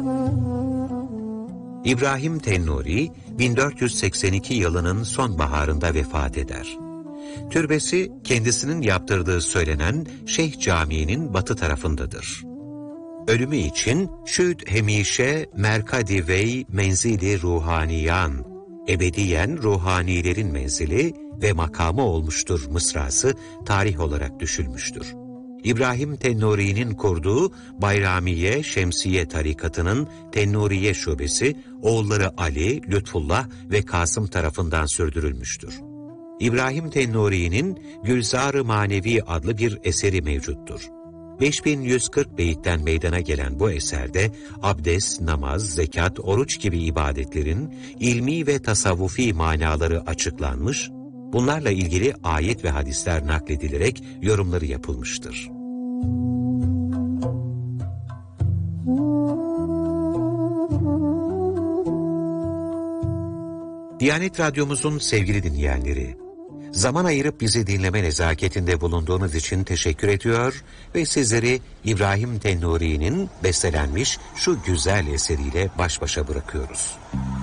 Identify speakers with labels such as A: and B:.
A: İbrahim Tennuri, 1482 yılının sonbaharında vefat eder. Türbesi, kendisinin yaptırdığı söylenen Şeyh Camii'nin batı tarafındadır. Ölümü için Şüd Hemişe Merkadi Vey Menzili Ruhaniyan, ebediyen ruhanilerin menzili ve makamı olmuştur mısrası tarih olarak düşülmüştür. İbrahim Tennuri'nin kurduğu Bayramiye Şemsiye tarikatının Tennuriye şubesi, oğulları Ali, Lütfullah ve Kasım tarafından sürdürülmüştür. İbrahim Tennuri'nin Gülzar-ı Manevi adlı bir eseri mevcuttur. 5140 beyitten meydana gelen bu eserde abdest, namaz, zekat, oruç gibi ibadetlerin ilmi ve tasavvufi manaları açıklanmış, bunlarla ilgili ayet ve hadisler nakledilerek yorumları yapılmıştır. Diyanet Radyomuzun sevgili dinleyenleri, zaman ayırıp bizi dinleme nezaketinde bulunduğunuz için teşekkür ediyor ve sizleri İbrahim Tennuri'nin bestelenmiş şu güzel eseriyle baş başa bırakıyoruz.